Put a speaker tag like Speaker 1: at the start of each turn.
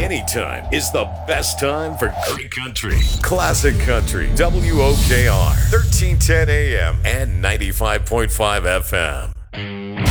Speaker 1: anytime is the best time for great country. Classic Country, WOKR, 1310 AM and 95.5 FM.